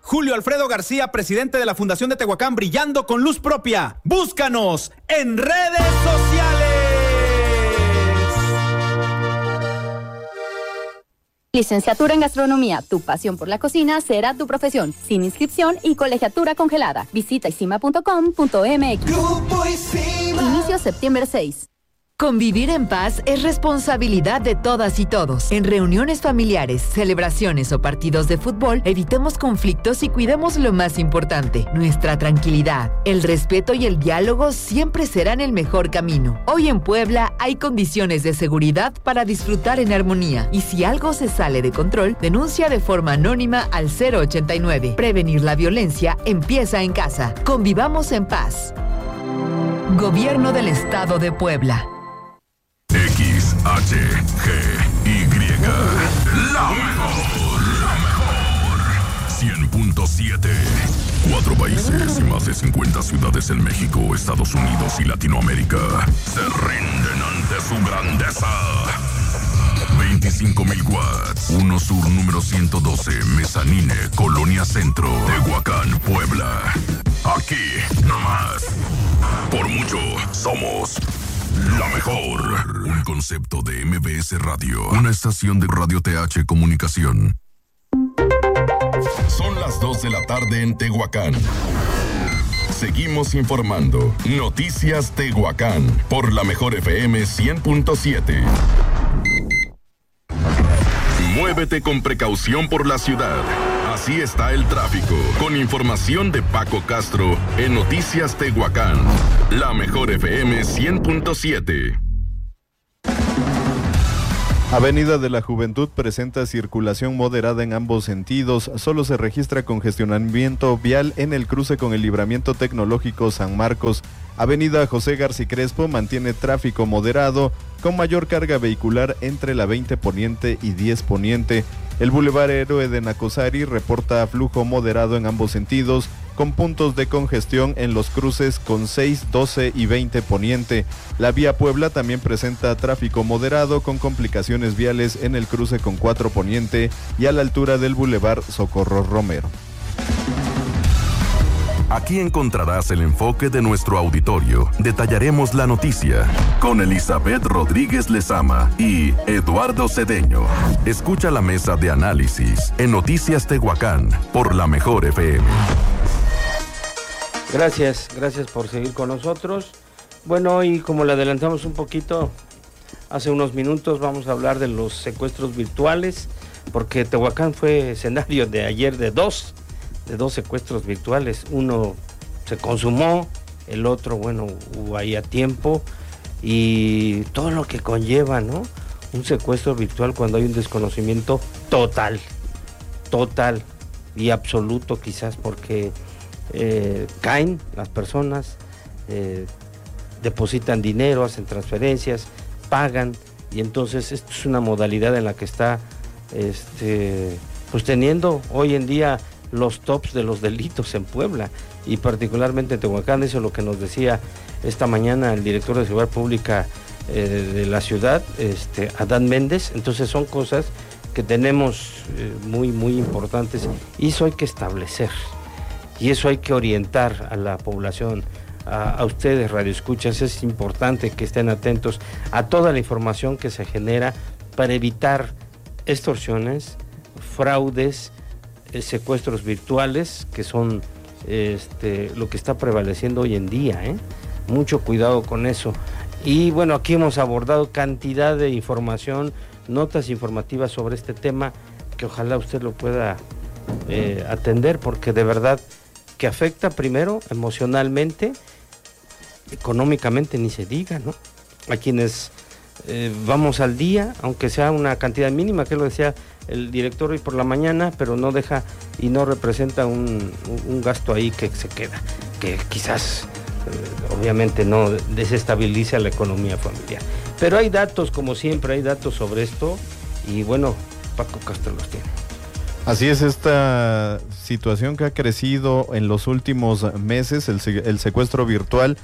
Julio Alfredo García, presidente de la Fundación de Tehuacán, brillando con luz propia. Búscanos en redes sociales. Licenciatura en Gastronomía, tu pasión por la cocina será tu profesión, sin inscripción y colegiatura congelada. Visita isima.com.mx. Inicio septiembre 6. Convivir en paz es responsabilidad de todas y todos. En reuniones familiares, celebraciones o partidos de fútbol, evitemos conflictos y cuidemos lo más importante, nuestra tranquilidad. El respeto y el diálogo siempre serán el mejor camino. Hoy en Puebla hay condiciones de seguridad para disfrutar en armonía. Y si algo se sale de control, denuncia de forma anónima al 089. Prevenir la violencia empieza en casa. Convivamos en paz. Gobierno del Estado de Puebla. XHGY, la mejor, 100.7. 4 países y más de 50 ciudades en México, Estados Unidos y Latinoamérica se rinden ante su grandeza. 25,000 watts. 1 Sur número 112, Mezanine, Colonia Centro, Tehuacán, Puebla. Aquí, nomás. Por mucho, somos la mejor. Un concepto de MBS Radio. Una estación de Radio TH Comunicación. Son las 2 de la tarde en Tehuacán. Seguimos informando. Noticias Tehuacán. Por la mejor FM 100.7. Muévete con precaución por la ciudad. Así está el tráfico. Con información de Paco Castro en Noticias Tehuacán. La mejor FM 100.7. Avenida de la Juventud presenta circulación moderada en ambos sentidos. Solo se registra congestionamiento vial en el cruce con el Libramiento Tecnológico San Marcos. Avenida José García Crespo mantiene tráfico moderado con mayor carga vehicular entre la 20 Poniente y 10 Poniente. El Boulevard Héroe de Nacosari reporta flujo moderado en ambos sentidos, con puntos de congestión en los cruces con 6, 12 y 20 Poniente. La vía Puebla también presenta tráfico moderado con complicaciones viales en el cruce con 4 Poniente y a la altura del Boulevard Socorro Romero. Aquí encontrarás el enfoque de nuestro auditorio. Detallaremos la noticia con Elizabeth Rodríguez Lezama y Eduardo Cedeño. Escucha la mesa de análisis en Noticias Tehuacán por la mejor FM. Gracias por seguir con nosotros. Bueno, y como le adelantamos un poquito hace unos minutos, vamos a hablar de los secuestros virtuales, porque Tehuacán fue escenario de ayer de dos secuestros virtuales. Uno se consumó, el otro, bueno, hubo ahí a tiempo, y todo lo que conlleva, ¿no? Un secuestro virtual cuando hay un desconocimiento total y absoluto, quizás porque caen las personas, depositan dinero, hacen transferencias, pagan, y entonces esto es una modalidad en la que está pues teniendo hoy en día los tops de los delitos en Puebla y particularmente en Tehuacán. Eso es lo que nos decía esta mañana el director de Seguridad Pública de la ciudad, Adán Méndez. Entonces son cosas que tenemos muy importantes, y eso hay que establecer y eso hay que orientar a la población, a ustedes radioescuchas. Es importante que estén atentos a toda la información que se genera para evitar extorsiones, fraudes, secuestros virtuales, que son lo que está prevaleciendo hoy en día, Mucho cuidado con eso. Y bueno, aquí hemos abordado cantidad de información, notas informativas sobre este tema, que ojalá usted lo pueda atender, porque de verdad que afecta primero emocionalmente, económicamente ni se diga, ¿no? A quienes vamos al día, aunque sea una cantidad mínima, que lo decía el director hoy por la mañana, pero no deja y no representa un gasto ahí que se queda, que quizás obviamente no desestabiliza la economía familiar. Pero hay datos, como siempre, hay datos sobre esto, y bueno, Paco Castro los tiene. Así es, esta situación que ha crecido en los últimos meses, el secuestro virtual,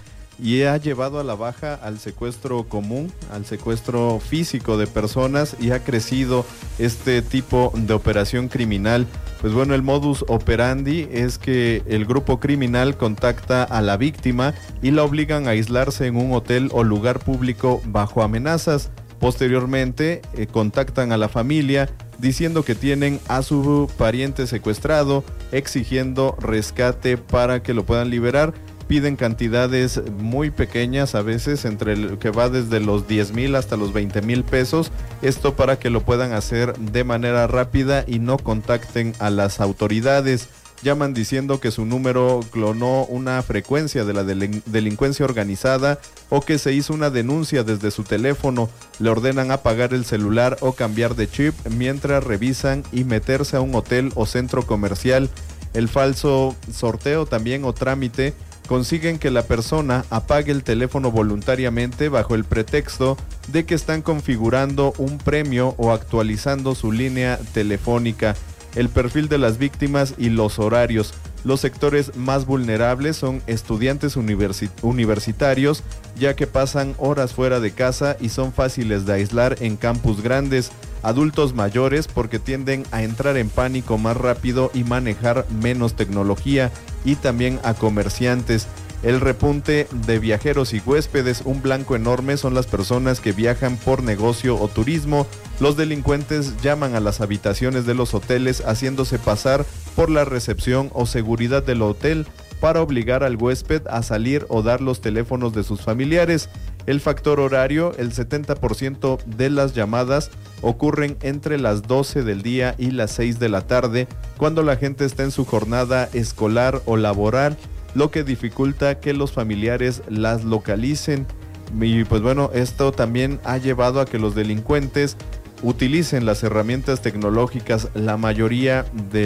y ha llevado a la baja al secuestro común, al secuestro físico de personas, y ha crecido este tipo de operación criminal. Pues bueno, el modus operandi es que el grupo criminal contacta a la víctima y la obligan a aislarse en un hotel o lugar público bajo amenazas. Posteriormente, contactan a la familia diciendo que tienen a su pariente secuestrado, exigiendo rescate para que lo puedan liberar. Piden cantidades muy pequeñas, a veces que va desde los 10,000 hasta los 20,000 pesos. Esto para que lo puedan hacer de manera rápida y no contacten a las autoridades. Llaman diciendo que su número clonó una frecuencia de la delincuencia organizada o que se hizo una denuncia desde su teléfono. Le ordenan apagar el celular o cambiar de chip mientras revisan y meterse a un hotel o centro comercial. El falso sorteo también o trámite consiguen que la persona apague el teléfono voluntariamente bajo el pretexto de que están configurando un premio o actualizando su línea telefónica. El perfil de las víctimas y los horarios. Los sectores más vulnerables son estudiantes universitarios, ya que pasan horas fuera de casa y son fáciles de aislar en campus grandes. Adultos mayores, porque tienden a entrar en pánico más rápido y manejar menos tecnología, y también a comerciantes. El repunte de viajeros y huéspedes, un blanco enorme, son las personas que viajan por negocio o turismo. Los delincuentes llaman a las habitaciones de los hoteles haciéndose pasar por la recepción o seguridad del hotel para obligar al huésped a salir o dar los teléfonos de sus familiares. El factor horario, el 70% de las llamadas ocurren entre las 12 del día y las 6 de la tarde, cuando la gente está en su jornada escolar o laboral, lo que dificulta que los familiares las localicen. Y pues bueno, esto también ha llevado a que los delincuentes utilicen las herramientas tecnológicas. La mayoría de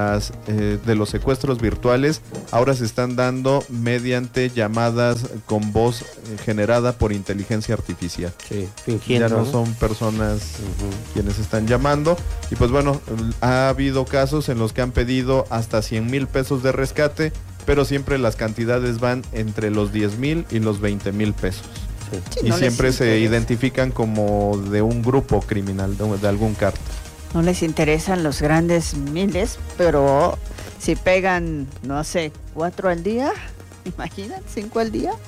los secuestros virtuales ahora se están dando mediante llamadas con voz generada por inteligencia artificial. Sí, fingiendo, ya no son personas quienes están llamando. Y pues bueno, ha habido casos en los que han pedido hasta 100,000 pesos de rescate, pero siempre las cantidades van entre los 10,000 y los 20,000 pesos. Sí, y no siempre se identifican como de un grupo criminal, de algún cártel. No les interesan los grandes miles, pero si pegan, no sé, 4 al día, imaginan, 5 al día,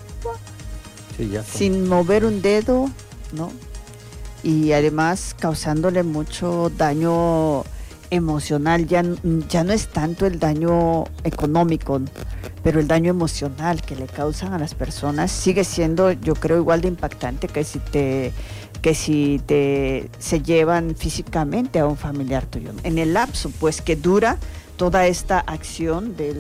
sí, ya sin mover un dedo, ¿no? Y además causándole mucho daño emocional. Ya no es tanto el daño económico, pero el daño emocional que le causan a las personas sigue siendo, yo creo, igual de impactante que si se llevan físicamente a un familiar tuyo. En el lapso, pues, que dura toda esta acción de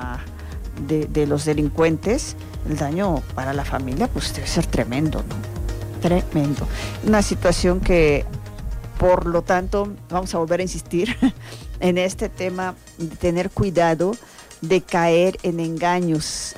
los delincuentes, el daño para la familia, pues, debe ser tremendo, ¿no? Tremendo. Una situación que, por lo tanto, vamos a volver a insistir en este tema de tener cuidado de caer en engaños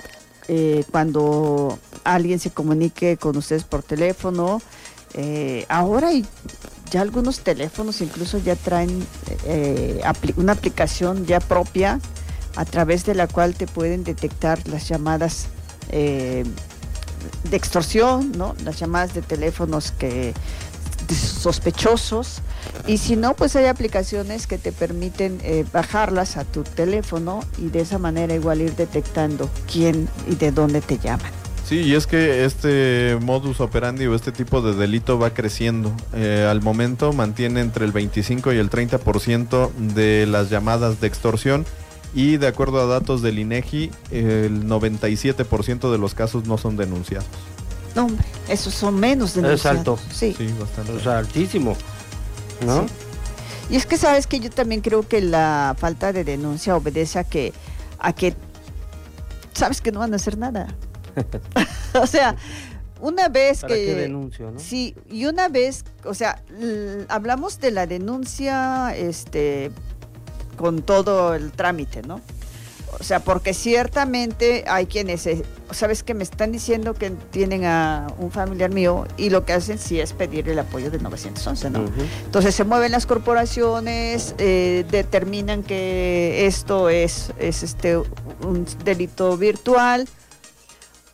cuando alguien se comunique con ustedes por teléfono. Ahora ya algunos teléfonos incluso ya traen una aplicación ya propia a través de la cual te pueden detectar las llamadas de extorsión, ¿no? Las llamadas de teléfonos sospechosos, y si no, pues hay aplicaciones que te permiten bajarlas a tu teléfono y de esa manera igual ir detectando quién y de dónde te llaman. Sí, y es que este modus operandi o este tipo de delito va creciendo. Al momento mantiene entre el 25 y el 30% de las llamadas de extorsión, y de acuerdo a datos del INEGI, el 97% de los casos no son denunciados. No, hombre, esos son menos denunciados. Es alto. Sí, bastante. O sea, altísimo, ¿no? Sí. Y es que sabes que yo también creo que la falta de denuncia obedece a que sabes que no van a hacer nada. O sea, una vez ¿para que qué denuncio, no? Sí, y una vez, o sea, hablamos de la denuncia con todo el trámite, ¿no? O sea, porque ciertamente hay quienes, sabes que me están diciendo que tienen a un familiar mío, y lo que hacen sí es pedir el apoyo del 911, ¿no? Entonces se mueven las corporaciones, determinan que esto es un delito virtual,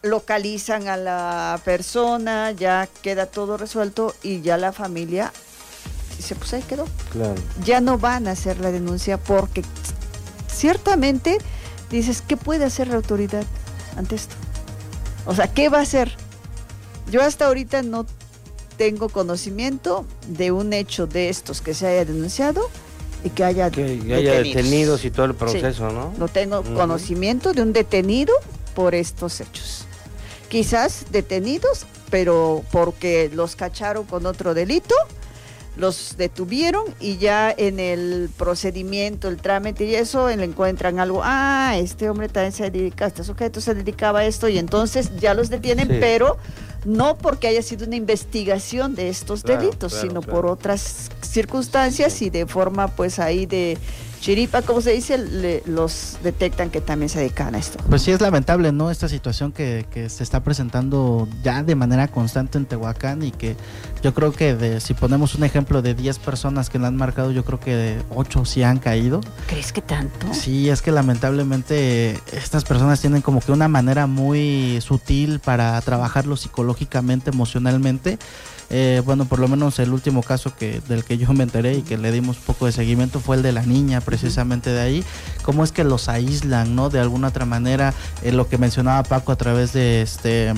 localizan a la persona, ya queda todo resuelto y ya la familia dice, pues ahí quedó. Claro. Ya no van a hacer la denuncia porque ciertamente dices, ¿qué puede hacer la autoridad ante esto? O sea, ¿qué va a hacer? Yo hasta ahorita no tengo conocimiento de un hecho de estos que se haya denunciado y que haya detenidos y todo el proceso, sí, ¿no? No tengo conocimiento de un detenido por estos hechos. Quizás detenidos, pero porque los cacharon con otro delito, los detuvieron y ya en el procedimiento, el trámite y eso, le encuentran algo, este hombre también se dedica, este sujeto se dedicaba a esto y entonces ya los detienen, sí, pero no porque haya sido una investigación de estos delitos, sino por otras circunstancias y de forma pues ahí de chiripa, como se dice, los detectan que también se dedican a esto. Pues sí, es lamentable, ¿no? Esta situación que se está presentando ya de manera constante en Tehuacán y que yo creo que si ponemos un ejemplo de 10 personas que la han marcado, yo creo que 8 sí han caído. ¿Crees que tanto? Sí, es que lamentablemente estas personas tienen como que una manera muy sutil para trabajarlo psicológicamente, emocionalmente. Bueno, por lo menos el último caso del que yo me enteré y que le dimos un poco de seguimiento fue el de la niña, precisamente de ahí, cómo es que los aíslan, ¿no? De alguna otra manera, lo que mencionaba Paco a través de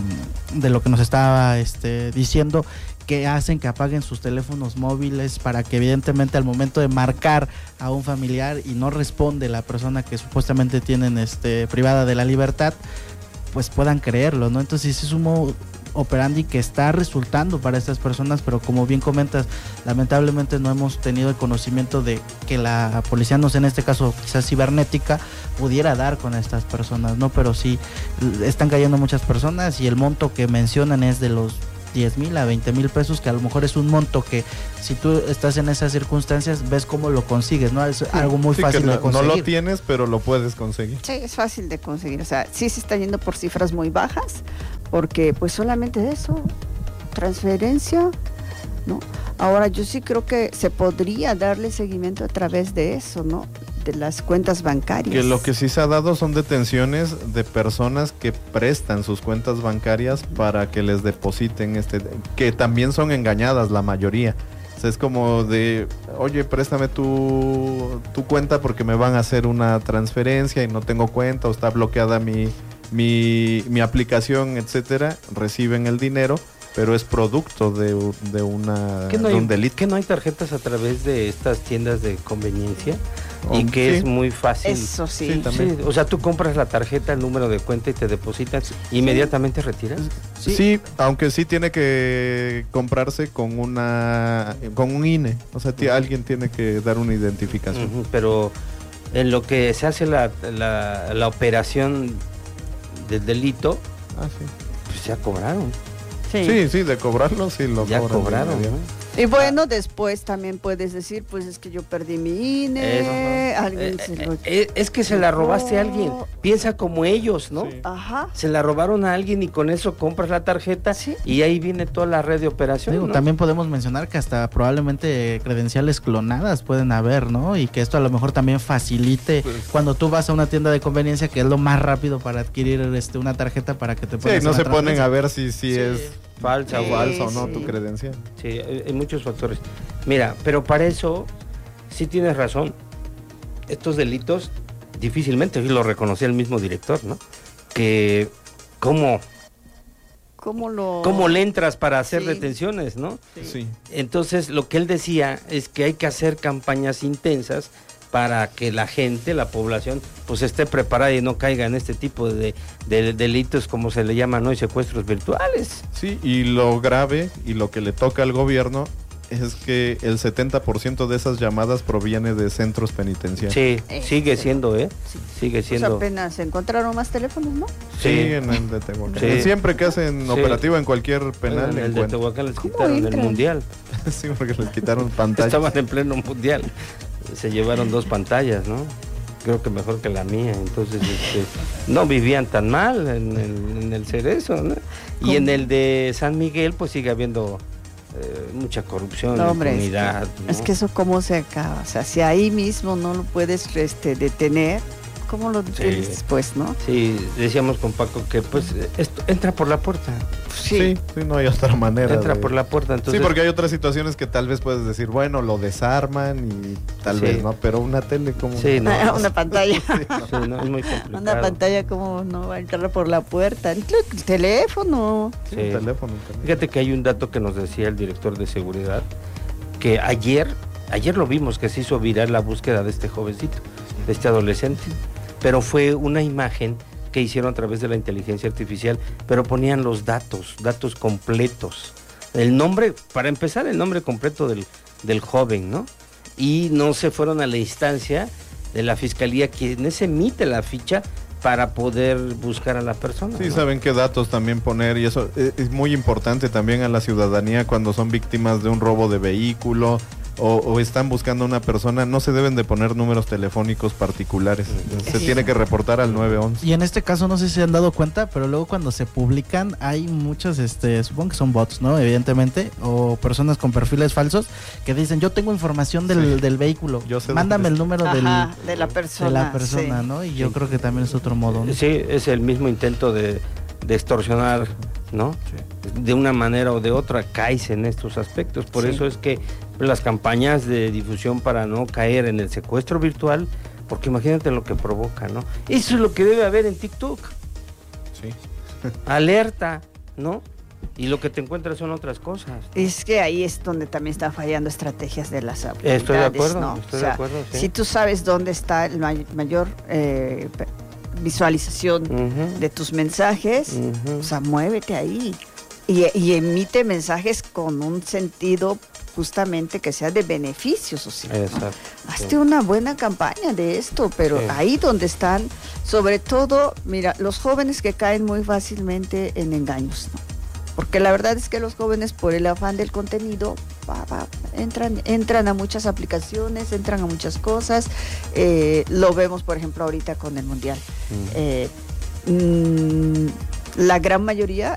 lo que nos estaba diciendo, que hacen que apaguen sus teléfonos móviles para que evidentemente al momento de marcar a un familiar y no responde la persona que supuestamente tienen privada de la libertad, pues puedan creerlo, ¿no? Entonces es un operandi que está resultando para estas personas, pero como bien comentas, lamentablemente no hemos tenido el conocimiento de que la policía, no sé, en este caso quizás cibernética, pudiera dar con estas personas, ¿no? Pero sí, están cayendo muchas personas y el monto que mencionan es de los 10,000 a 20,000 pesos, que a lo mejor es un monto que si tú estás en esas circunstancias ves cómo lo consigues, ¿no? Es algo muy fácil de conseguir. No lo tienes, pero lo puedes conseguir. Sí, es fácil de conseguir, o sea, sí se está yendo por cifras muy bajas, porque pues solamente de eso, transferencia, ¿no? Ahora yo sí creo que se podría darle seguimiento a través de eso, ¿no? De las cuentas bancarias. Que lo que sí se ha dado son detenciones de personas que prestan sus cuentas bancarias para que les depositen que también son engañadas la mayoría. O sea, es como de, oye, préstame tu cuenta porque me van a hacer una transferencia y no tengo cuenta o está bloqueada mi aplicación, etcétera. Reciben el dinero, pero es producto de un delito. ¿Que no hay tarjetas a través de estas tiendas de conveniencia? Y que es muy fácil. Eso sí. Sí, o sea, tú compras la tarjeta, el número de cuenta y te depositan, inmediatamente retiras. Sí, aunque sí tiene que comprarse con un INE. O sea, alguien tiene que dar una identificación. Pero en lo que se hace la operación del delito, pues ya cobraron. Sí, de cobrarlo, sí lo ya cobraron. Y bueno, después también puedes decir, pues es que yo perdí mi INE, es que se la robaste a alguien, piensa como ellos, ¿no? Sí. Ajá. Se la robaron a alguien y con eso compras la tarjeta y ahí viene toda la red de operación. Digo, ¿no? También podemos mencionar que hasta probablemente credenciales clonadas pueden haber, ¿no? Y que esto a lo mejor también facilite cuando tú vas a una tienda de conveniencia, que es lo más rápido para adquirir una tarjeta para que te puedas. Sí, no se ponen a ver si es falsa o no tu credencial. Sí, hay muchos factores. Mira, pero para eso sí tienes razón. Estos delitos difícilmente, lo reconocía el mismo director, ¿no? Que cómo le entras para hacer detenciones, ¿no? Sí. Entonces, lo que él decía es que hay que hacer campañas intensas para que la gente, la población, pues esté preparada y no caiga en este tipo de delitos, como se le llaman hoy, secuestros virtuales. Sí, y lo grave y lo que le toca al gobierno es que el 70% de esas llamadas proviene de centros penitenciarios. Sí, sigue siendo, sigue siendo. Pues apenas se encontraron más teléfonos, ¿no? Sí, en el de Tehuacán. Siempre que hacen operativo en cualquier penal. En el de Tehuacán les quitaron el mundial. Sí, porque les quitaron pantallas. Estaban en pleno mundial. Se llevaron 2 pantallas, ¿no? Creo que mejor que la mía. Entonces, no vivían tan mal en el Cerezo, ¿no? Y en el de San Miguel, pues sigue habiendo mucha corrupción, impunidad. Es que eso cómo se acaba. O sea, si ahí mismo no lo puedes detener, ¿Cómo lo entiendes después, no? Sí, decíamos con Paco que pues esto entra por la puerta. Sí, no hay otra manera. Entra por la puerta, entonces. Sí, porque hay otras situaciones que tal vez puedes decir, bueno, lo desarman y tal vez, ¿no? Pero una tele como... Sí, no. Una pantalla. Sí, no, es muy complicado. Una pantalla como no va a entrar por la puerta. El teléfono. Sí. El teléfono también. Fíjate que hay un dato que nos decía el director de seguridad, que ayer lo vimos, que se hizo viral la búsqueda de este jovencito, de este adolescente, pero fue una imagen que hicieron a través de la inteligencia artificial, pero ponían los datos completos, el nombre, para empezar el nombre completo del joven, ¿no? Y no se fueron a la instancia de la fiscalía, quienes emite la ficha para poder buscar a la persona. Sí, ¿no? saben qué datos también poner y eso es muy importante también a la ciudadanía cuando son víctimas de un robo de vehículo o están buscando a una persona, no se deben de poner números telefónicos particulares, se tiene que reportar al 911. Y en este caso no sé si se han dado cuenta, pero luego cuando se publican hay muchos, supongo que son bots, ¿no? Evidentemente, o personas con perfiles falsos que dicen, yo tengo información del vehículo, mándame el número de la persona, sí. ¿No? Y yo creo que también es otro modo, ¿no? Sí, es el mismo intento de extorsionar, ¿no? Sí. De una manera o de otra caes en estos aspectos, por eso es que las campañas de difusión para no caer en el secuestro virtual, porque imagínate lo que provoca, ¿no? Eso es lo que debe haber en TikTok. Sí. Alerta, ¿no? Y lo que te encuentras son otras cosas, ¿no? Es que ahí es donde también están fallando estrategias de las autoridades. Estoy de acuerdo, ¿no? estoy de acuerdo, sí. Si tú sabes dónde está el mayor visualización de tus mensajes, o sea, muévete ahí y emite mensajes con un sentido justamente que sea de beneficio social, ¿no? Exacto, Hazte una buena campaña de esto, pero ahí donde están, sobre todo, mira, los jóvenes que caen muy fácilmente en engaños, ¿no? Porque la verdad es que los jóvenes, por el afán del contenido, entran a muchas aplicaciones, entran a muchas cosas. Lo vemos, por ejemplo, ahorita con el Mundial. La gran mayoría